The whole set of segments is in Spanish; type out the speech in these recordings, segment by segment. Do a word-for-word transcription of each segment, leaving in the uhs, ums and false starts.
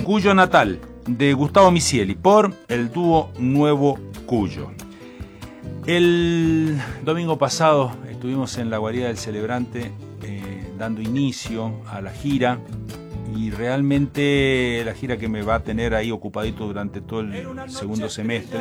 Cuyo Natal, de Gustavo Misieli, por el dúo Nuevo Cuyo. El domingo pasado estuvimos en la guarida del Celebrante eh, dando inicio a la gira, y realmente la gira que me va a tener ahí ocupadito durante todo el segundo semestre.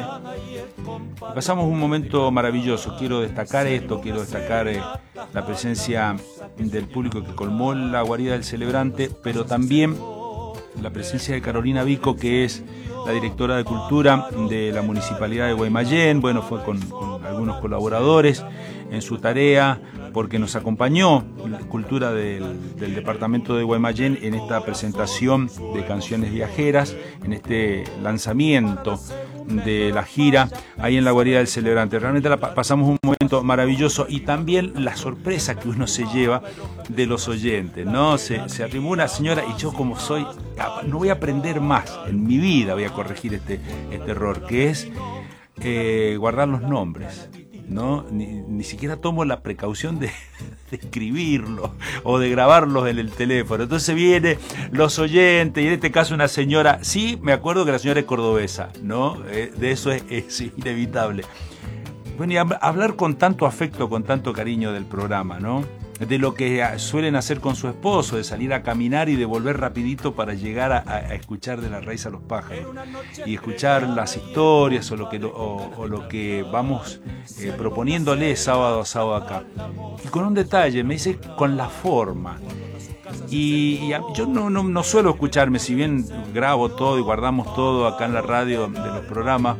Pasamos un momento maravilloso. Quiero destacar esto, quiero destacar eh, la presencia del público que colmó la guarida del Celebrante, pero también la presencia de Carolina Vico, que es la directora de Cultura de la Municipalidad de Guaymallén. Bueno, fue con, con algunos colaboradores en su tarea, porque nos acompañó la Cultura del, del departamento de Guaymallén en esta presentación de canciones viajeras, en este lanzamiento de la gira ahí en la guarida del Celebrante. Realmente la, pasamos un momento maravilloso, y también la sorpresa que uno se lleva de los oyentes, ¿no? Se, se arrimó una señora, y yo, como soy, no voy a aprender más en mi vida, voy a corregir este, este error, que es eh, guardar los nombres, ¿no? Ni, ni siquiera tomo la precaución de, de escribirlo o de grabarlos en el teléfono. Entonces vienen los oyentes, y en este caso una señora, sí, me acuerdo que la señora es cordobesa, ¿no? Eh, de eso es, es inevitable. Bueno, y hablar con tanto afecto, con tanto cariño del programa, ¿no? De lo que suelen hacer con su esposo, de salir a caminar y de volver rapidito para llegar a, a escuchar De la raíz a los pájaros, y escuchar las historias o lo que, o, o lo que vamos eh, proponiéndole sábado a sábado acá. Y con un detalle, me dice, con la forma. Y, y a, yo no, no, no suelo escucharme, si bien grabo todo y guardamos todo acá en la radio de los programas,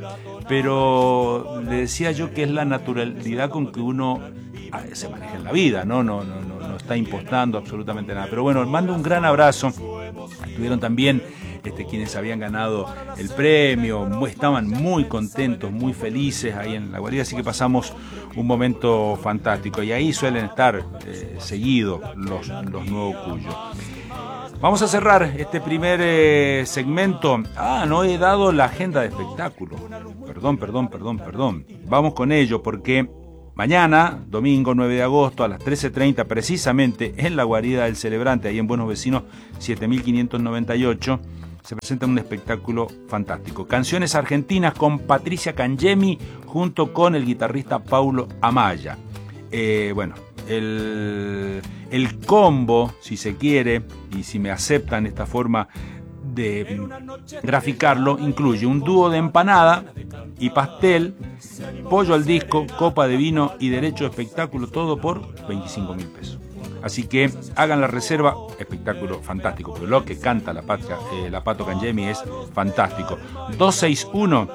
pero le decía yo que es la naturalidad con que uno se maneja en la vida, ¿no? No, no, no, no está impostando absolutamente nada. Pero bueno, mando un gran abrazo. Estuvieron también este, quienes habían ganado el premio, muy, estaban muy contentos, muy felices ahí en la guarida, así que pasamos un momento fantástico, y ahí suelen estar eh, seguidos los, los Nuevo Cuyo. Vamos a cerrar este primer eh, segmento. Ah, no he dado la agenda de espectáculo. Perdón, perdón, perdón, perdón. Vamos con ello, porque mañana, domingo nueve de agosto, a las trece treinta, precisamente en la guarida del Celebrante, ahí en Buenos Vecinos siete mil quinientos noventa y ocho, se presenta un espectáculo fantástico. Canciones argentinas con Patricia Cangemi junto con el guitarrista Paulo Amaya. Eh, bueno, el, el combo, si se quiere, y si me aceptan esta forma de graficarlo, incluye un dúo de empanada y pastel, pollo al disco, copa de vino y derecho de espectáculo, todo por veinticinco mil pesos. Así que hagan la reserva, espectáculo fantástico, pero lo que canta la, patria, eh, la Pato Cangemi es fantástico. dos seis uno,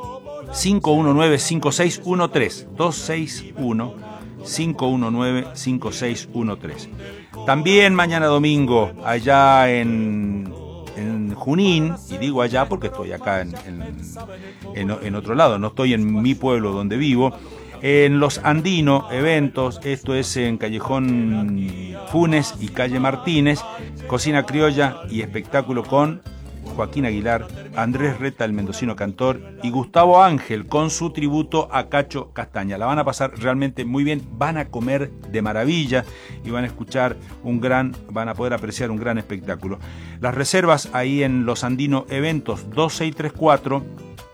cinco uno nueve, cinco seis uno tres, dos seis uno, cinco uno nueve, cinco seis uno tres. También mañana domingo, allá en... en Junín, y digo allá porque estoy acá en, en, en, en otro lado, no estoy en mi pueblo donde vivo, en Los Andino Eventos, esto es en Callejón Funes y Calle Martínez, cocina criolla y espectáculo con Joaquín Aguilar, Andrés Reta, el mendocino cantor, y Gustavo Ángel con su tributo a Cacho Castaña. La van a pasar realmente muy bien, van a comer de maravilla y van a escuchar un gran, van a poder apreciar un gran espectáculo. Las reservas ahí en Los Andino Eventos, dos seis tres cuatro,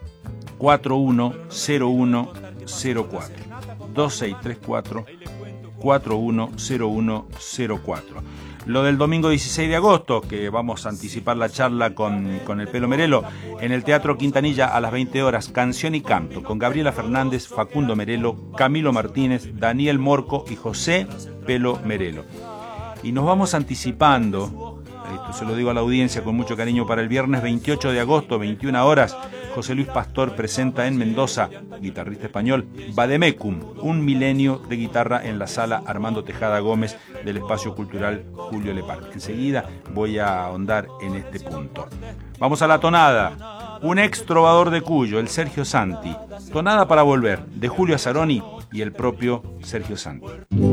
cuatro uno cero uno cero cuatro, dos seis tres cuatro, cuatro uno cero uno cero cuatro. Lo del domingo dieciséis de agosto, que vamos a anticipar la charla con, con el Pelo Merelo, en el Teatro Quintanilla a las veinte horas, Canción y Canto, con Gabriela Fernández, Facundo Merelo, Camilo Martínez, Daniel Morco y José Pelo Merelo. Y nos vamos anticipando, esto se lo digo a la audiencia con mucho cariño, para el viernes veintiocho de agosto, veintiuna horas, José Luis Pastor presenta en Mendoza, guitarrista español, Vademecum, un milenio de guitarra en la sala Armando Tejada Gómez del Espacio Cultural Julio Lepar. Enseguida voy a ahondar en este punto. Vamos a la tonada. Un ex trovador de Cuyo, el Sergio Santi. Tonada para volver, de Julio Azzaroni y el propio Sergio Santi.